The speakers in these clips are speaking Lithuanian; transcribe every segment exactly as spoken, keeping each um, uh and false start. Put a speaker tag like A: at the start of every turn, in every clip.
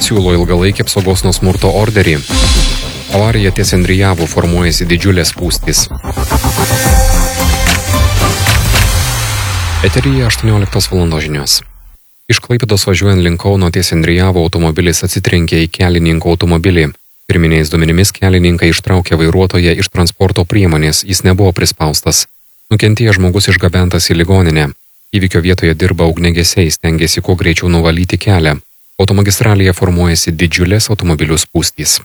A: siūlo ilgalaikį apsaugos nuo smurto orderį. Avarija ties Endrijavu, formuojasi didžiulės spūstys. Eteryje aštuonioliktos valandos žinios. Iš Klaipėdos važiuojant link Kauno ties Endrijavu automobilis atsitrenkė į kelininko automobilį. Pirminiais duomenimis kelininkai ištraukė vairuotoją iš transporto priemonės, jis nebuvo prispaustas. Nukentėjęs žmogus išgabentas į ligoninę. Įvykio vietoje dirba ugniagesiai, stengiasi kuo greičiau nuvalyti kelią. Automagistralėje formuojasi didžiulės automobilių spūstys.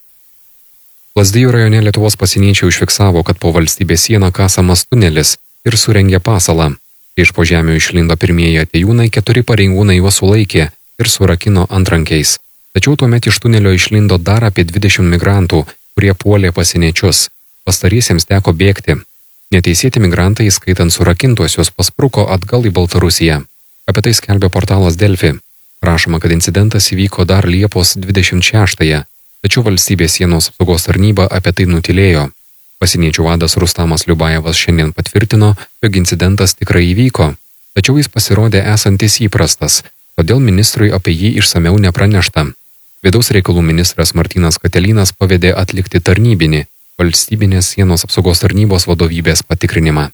A: Lazdijų rajone Lietuvos pasieniečiai užfiksavo, kad po valstybės sieną kasamas tunelis ir surengė pasalą. Kai iš po žemių išlindo pirmieji atėjūnai, keturi pareigūnai juos sulaikė ir surakino antrankiais. Tačiau tuomet iš tunelio išlindo dar apie dvidešimt migrantų, kurie puolė pasieniečius. Pastariesiems teko bėgti. Neteisėti migrantai, skaitant surakintuosius, paspruko atgal į Baltarusiją. Apie tai skelbė portalas Delfi. Rašoma, kad incidentas įvyko dar Liepos dvidešimt šeštąją, tačiau valstybės sienos apsaugos tarnyba apie tai nutylėjo. Pasieniečių vadas Rustamas Liubajevas šiandien patvirtino, jog incidentas tikrai įvyko, tačiau jis pasirodė esantis įprastas, todėl ministrui apie jį išsameu nepranešta. Vidaus reikalų ministras Martynas Katelynas pavedė atlikti tarnybinį valstybinės sienos apsaugos tarnybos vadovybės patikrinimą.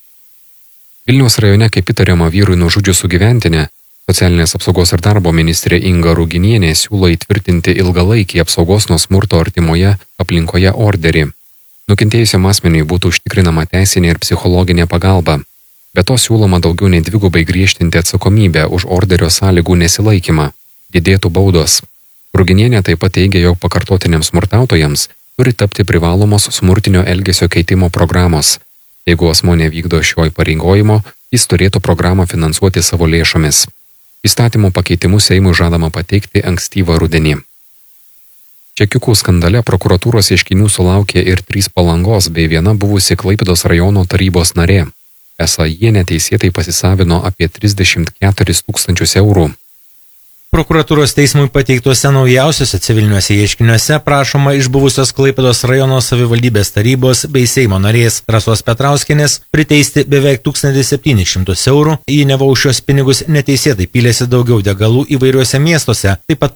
A: Vilniaus rajone, kaip įtariama vyrui nužudžius sugyventinę, socialinės apsaugos ir darbo ministrė Inga Ruginienė siūlo įtvirtinti ilgalaikį apsaugos nuo smurto artimoje aplinkoje orderį. Nukentėjusiam asmeniui būtų užtikrinama teisinė ir psichologinė pagalba. Be to siūloma daugiau nei dvigubai griežtinti atsakomybę už orderio sąlygų nesilaikymą, didėtų baudos. Ruginienė taip pat teigia, jog pakartotiniams smurtautojams turi tapti privalomos smurtinio elgesio keitimo programos. Jeigu asmuo nevykdo šio įpareigojimo, jis turėtų programą finansuoti savo lėšomis. Įstatymų pakeitimus Seimui žadama pateikti ankstyvą rudenį. Čekiukų skandale prokuratūros ieškinių sulaukė ir trys Palangos bei viena buvusi Klaipėdos rajono tarybos narė. Esą jie neteisėtai pasisavino apie trisdešimt keturis tūkstančius eurų.
B: Prokuratūros teismui pateiktuose naujausiuose civiliniuose ieškiniuose prašoma iš buvusios Klaipėdos rajono savivaldybės tarybos bei Seimo narės Rasos Petrauskienės priteisti beveik tūkstantį septynis šimtus eurų, į neva už šios pinigus neteisėtai pylėsi daugiau degalų įvairiuose miestuose, taip pat